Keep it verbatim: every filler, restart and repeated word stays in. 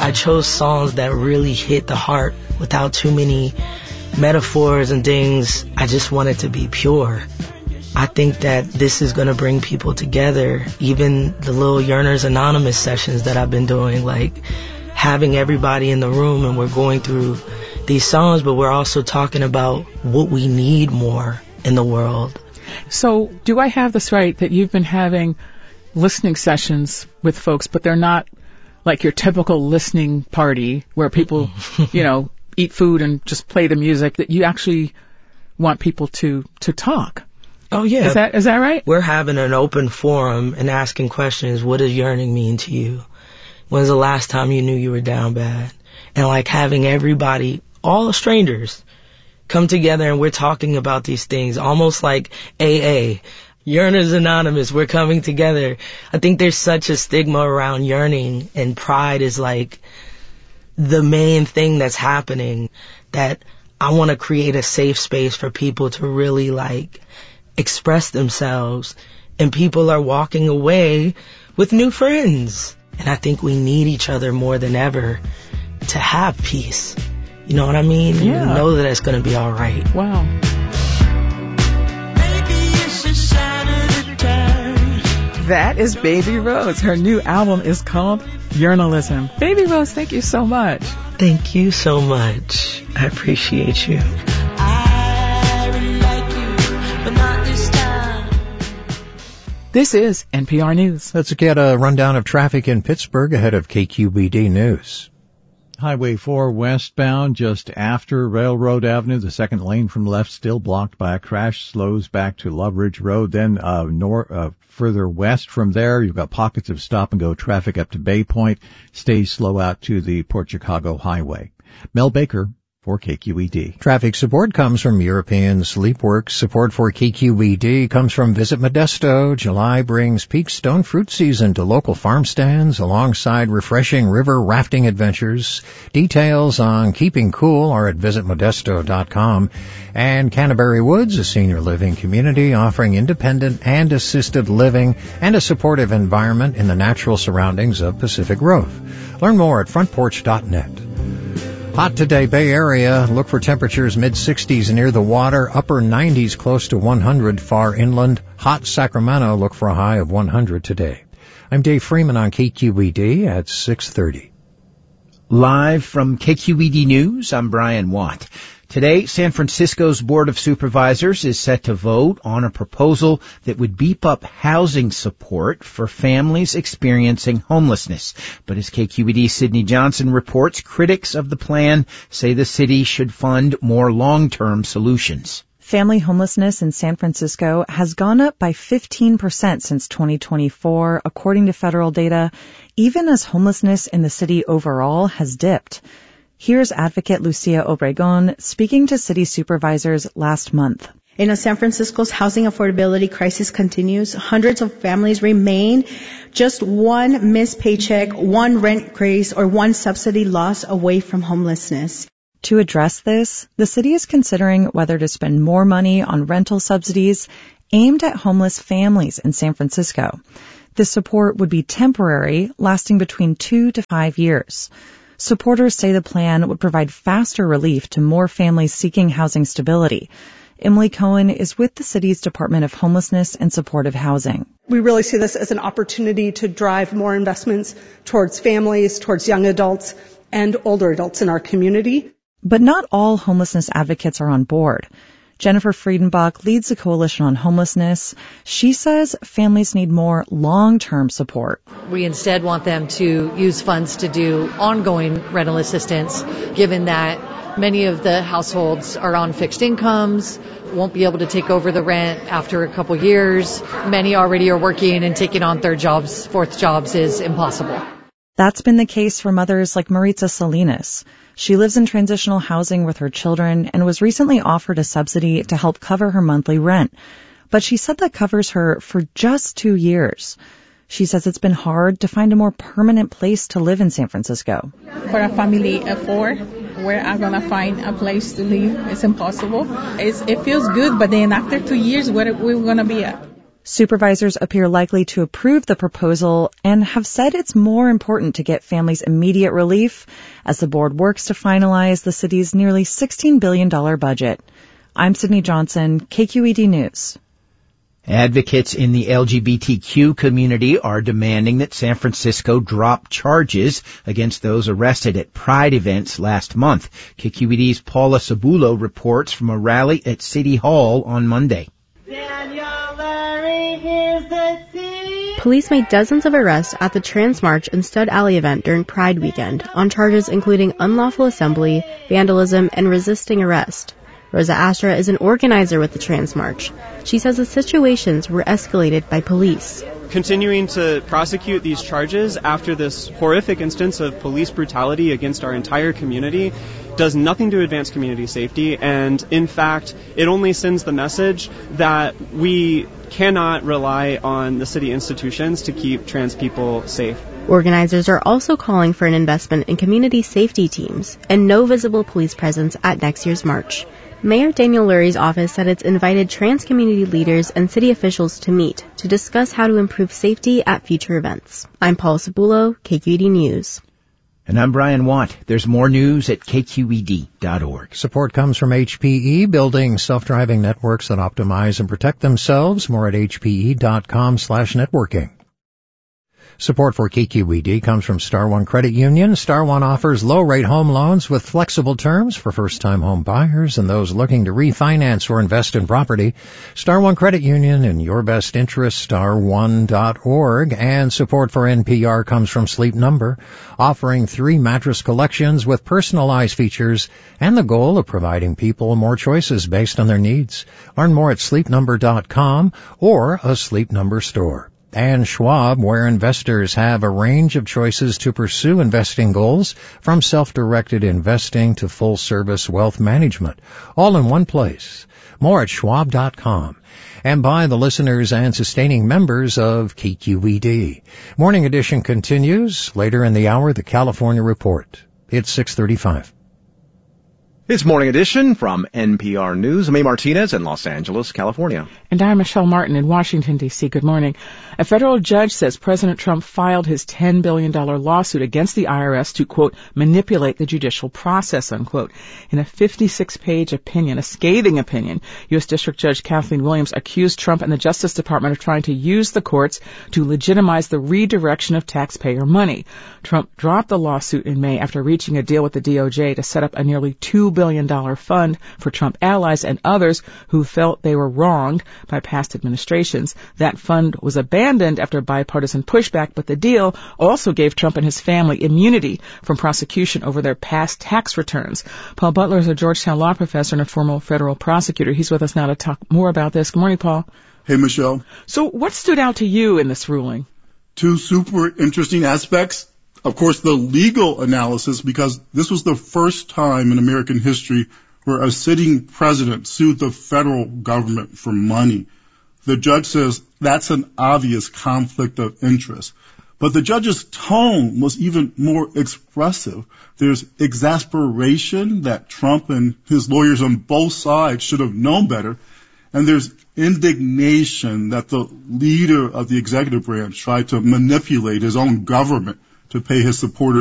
I chose songs that really hit the heart without too many metaphors and things. I just want it to be pure. I think that this is going to bring people together. Even the little Yearners Anonymous sessions that I've been doing, like having everybody in the room and we're going through these songs, but we're also talking about what we need more in the world. So do I have this right that you've been having listening sessions with folks, but they're not like your typical listening party where people, you know, eat food and just play the music, that you actually want people to, to talk? Oh, yeah. Is that, is that right? We're having an open forum and asking questions. What does yearning mean to you? When's the last time you knew you were down bad? And like having everybody, all strangers, come together and we're talking about these things, almost like A A. Yearners Anonymous, we're coming together. I think there's such a stigma around yearning, and pride is like the main thing that's happening, that I want to create a safe space for people to really like express themselves, and people are walking away with new friends. And I think we need each other more than ever to have peace. You know what I mean? Yeah. You know that it's going to be all right. Wow. That is Baby Rose. Her new album is called Yearnalism. Baby Rose, thank you so much. Thank you so much. I appreciate you. I really like you, but not this time. This is N P R News. Let's get a rundown of traffic in Pittsburgh ahead of K Q B D News. Highway four westbound just after Railroad Avenue. The second lane from left still blocked by a crash, slows back to Love Ridge Road. Then uh, nor, uh, further west from there, you've got pockets of stop-and-go traffic up to Bay Point. Stays slow out to the Port Chicago Highway. Mel Baker for K Q E D. Traffic support comes from European Sleepworks. Support for K Q E D comes from Visit Modesto. July brings peak stone fruit season to local farm stands alongside refreshing river rafting adventures. Details on keeping cool are at visit modesto dot com. And Canterbury Woods, a senior living community offering independent and assisted living and a supportive environment in the natural surroundings of Pacific Grove. Learn more at front porch dot net. Hot today, Bay Area. Look for temperatures mid-sixties near the water, upper nineties close to one hundred far inland. Hot Sacramento. Look for a high of one hundred today. I'm Dave Freeman on K Q E D at six thirty. Live from K Q E D News, I'm Brian Watt. Today, San Francisco's Board of Supervisors is set to vote on a proposal that would beef up housing support for families experiencing homelessness. But as K Q E D's Sydney Johnson reports, critics of the plan say the city should fund more long-term solutions. Family homelessness in San Francisco has gone up by fifteen percent since twenty twenty-four, according to federal data, even as homelessness in the city overall has dipped. Here's advocate Lucia Obregon speaking to city supervisors last month. You know, San Francisco's housing affordability crisis continues. Hundreds of families remain just one missed paycheck, one rent increase, or one subsidy loss away from homelessness. To address this, the city is considering whether to spend more money on rental subsidies aimed at homeless families in San Francisco. This support would be temporary, lasting between two to five years. Supporters say the plan would provide faster relief to more families seeking housing stability. Emily Cohen is with the city's Department of Homelessness and Supportive Housing. We really see this as an opportunity to drive more investments towards families, towards young adults, and older adults in our community. But not all homelessness advocates are on board. Jennifer Friedenbach leads the Coalition on Homelessness. She says families need more long-term support. We instead want them to use funds to do ongoing rental assistance, given that many of the households are on fixed incomes, won't be able to take over the rent after a couple years. Many already are working, and taking on third jobs, fourth jobs is impossible. That's been the case for mothers like Maritza Salinas. She lives in transitional housing with her children and was recently offered a subsidy to help cover her monthly rent. But she said that covers her for just two years. She says it's been hard to find a more permanent place to live in San Francisco. For a family of four, where I'm going to find a place to live, it's impossible. It's, it feels good, but then after two years, where we're going to be at? Supervisors appear likely to approve the proposal and have said it's more important to get families immediate relief as the board works to finalize the city's nearly sixteen billion dollars budget. I'm Sydney Johnson, K Q E D News. Advocates in the L G B T Q community are demanding that San Francisco drop charges against those arrested at Pride events last month. K Q E D's Paula Cebulo reports from a rally at City Hall on Monday. Police made dozens of arrests at the Trans March and Stud Alley event during Pride weekend on charges including unlawful assembly, vandalism, and resisting arrest. Rosa Astra is an organizer with the Trans March. She says the situations were escalated by police. Continuing to prosecute these charges after this horrific instance of police brutality against our entire community does nothing to advance community safety, and in fact, it only sends the message that we cannot rely on the city institutions to keep trans people safe. Organizers are also calling for an investment in community safety teams and no visible police presence at next year's march. Mayor Daniel Lurie's office said it's invited trans community leaders and city officials to meet to discuss how to improve safety at future events. I'm Paula Cebulo, K Q E D News. And I'm Brian Watt. There's more news at K Q E D dot org. Support comes from H P E, building self-driving networks that optimize and protect themselves. More at H P E dot com slash networking. Support for K Q E D comes from Star One Credit Union. Star One offers low-rate home loans with flexible terms for first-time home buyers and those looking to refinance or invest in property. Star One Credit Union, in your best interest, star one dot org. And support for N P R comes from Sleep Number, offering three mattress collections with personalized features and the goal of providing people more choices based on their needs. Learn more at sleep number dot com or a Sleep Number store. And Schwab, where investors have a range of choices to pursue investing goals, from self-directed investing to full-service wealth management, all in one place. More at schwab dot com. And by the listeners and sustaining members of K Q E D. Morning edition continues. Later in the hour, the California Report. It's six thirty-five. It's Morning Edition from N P R News. I'm A. Martinez in Los Angeles, California. And I'm Michelle Martin in Washington, D C. Good morning. A federal judge says President Trump filed his ten billion dollars lawsuit against the I R S to, quote, manipulate the judicial process, unquote. In a fifty-six page opinion, a scathing opinion, U S. District Judge Kathleen Williams accused Trump and the Justice Department of trying to use the courts to legitimize the redirection of taxpayer money. Trump dropped the lawsuit in May after reaching a deal with the D O J to set up a nearly two billion dollars fund for Trump allies and others who felt they were wronged by past administrations. That fund was abandoned after bipartisan pushback, but the deal also gave Trump and his family immunity from prosecution over their past tax returns. Paul Butler is a Georgetown law professor and a former federal prosecutor. He's with us now to talk more about this. Good morning, Paul. Hey, Michelle. So what stood out to you in this ruling? Two super interesting aspects. Of course, the legal analysis, because this was the first time in American history where a sitting president sued the federal government for money. The judge says that's an obvious conflict of interest. But the judge's tone was even more expressive. There's exasperation that Trump and his lawyers on both sides should have known better. And there's indignation that the leader of the executive branch tried to manipulate his own government to pay his supporters